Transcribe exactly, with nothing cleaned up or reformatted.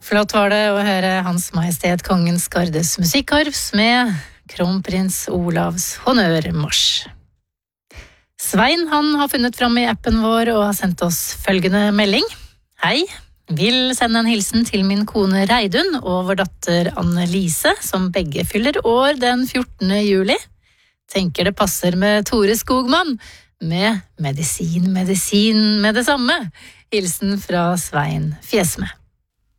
Flott var det å høre Hans Majestet Kongens Gardes musikkorps med Kronprins Olavs honnørmarsj. Svein han har funnet fram i appen vår og har sendt oss følgende melding. Hei, vil sende en hilsen til min kone Reidun og vår datter Anne-Lise, som begge fyller år den fjortende juli. Tenker det passer med Tore Skogmann, med medisin, medisin med det samme. Hilsen fra Svein Fjesme.